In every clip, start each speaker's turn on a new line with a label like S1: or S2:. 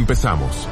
S1: Empezamos.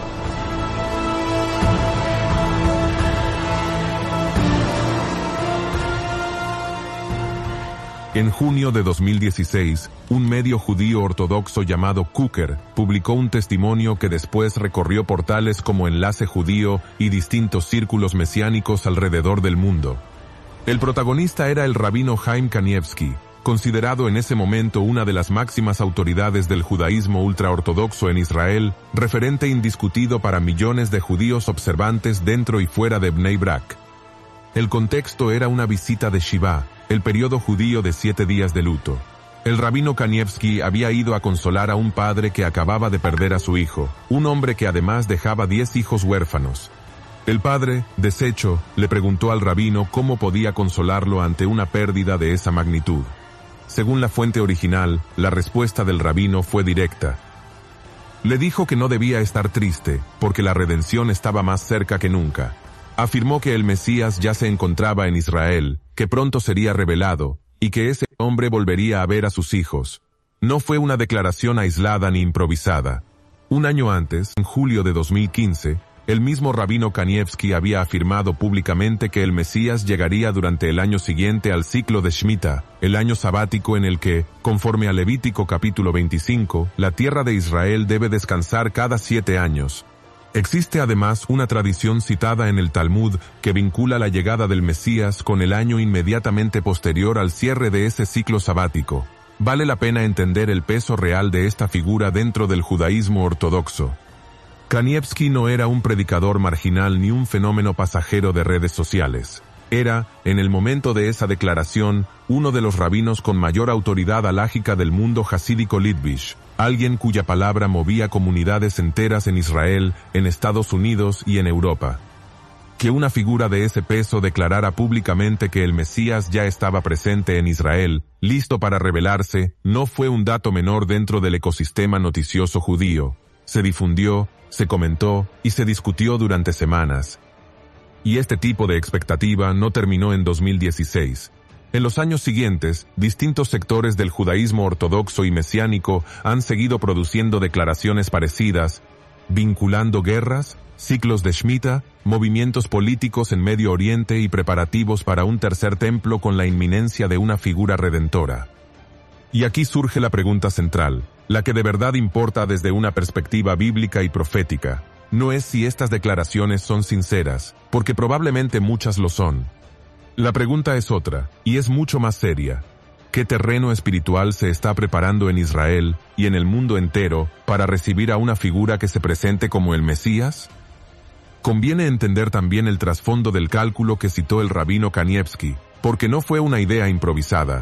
S1: En junio de 2016, un medio judío ortodoxo llamado Kuker publicó un testimonio que después recorrió portales como Enlace Judío y distintos círculos mesiánicos alrededor del mundo. El protagonista era el rabino Chaim Kanievsky, considerado en ese momento una de las máximas autoridades del judaísmo ultraortodoxo en Israel, referente indiscutido para millones de judíos observantes dentro y fuera de Bnei Brak. El contexto era una visita de Shiva, el periodo judío de 7 días de luto. El rabino Kanievsky había ido a consolar a un padre que acababa de perder a su hijo, un hombre que además dejaba 10 hijos huérfanos. El padre, deshecho, le preguntó al rabino cómo podía consolarlo ante una pérdida de esa magnitud. Según la fuente original, la respuesta del rabino fue directa. Le dijo que no debía estar triste, porque la redención estaba más cerca que nunca. Afirmó que el Mesías ya se encontraba en Israel, que pronto sería revelado, y que ese hombre volvería a ver a sus hijos. No fue una declaración aislada ni improvisada. Un año antes, en julio de 2015, el mismo rabino Kanievsky había afirmado públicamente que el Mesías llegaría durante el año siguiente al ciclo de Shemitah, el año sabático en el que, conforme a Levítico capítulo 25, la tierra de Israel debe descansar cada 7 años. Existe además una tradición citada en el Talmud que vincula la llegada del Mesías con el año inmediatamente posterior al cierre de ese ciclo sabático. Vale la pena entender el peso real de esta figura dentro del judaísmo ortodoxo. Kanievsky no era un predicador marginal ni un fenómeno pasajero de redes sociales. Era, en el momento de esa declaración, uno de los rabinos con mayor autoridad halágica del mundo hasídico Litvish, alguien cuya palabra movía comunidades enteras en Israel, en Estados Unidos y en Europa. Que una figura de ese peso declarara públicamente que el Mesías ya estaba presente en Israel, listo para revelarse, no fue un dato menor dentro del ecosistema noticioso judío. Se difundió, se comentó y se discutió durante semanas. Y este tipo de expectativa no terminó en 2016. En los años siguientes, distintos sectores del judaísmo ortodoxo y mesiánico han seguido produciendo declaraciones parecidas, vinculando guerras, ciclos de Shemitah, movimientos políticos en Medio Oriente y preparativos para un tercer templo con la inminencia de una figura redentora. Y aquí surge la pregunta central, la que de verdad importa desde una perspectiva bíblica y profética. No es si estas declaraciones son sinceras, porque probablemente muchas lo son. La pregunta es otra, y es mucho más seria. ¿Qué terreno espiritual se está preparando en Israel y en el mundo entero para recibir a una figura que se presente como el Mesías? Conviene entender también el trasfondo del cálculo que citó el rabino Kanievsky, porque no fue una idea improvisada.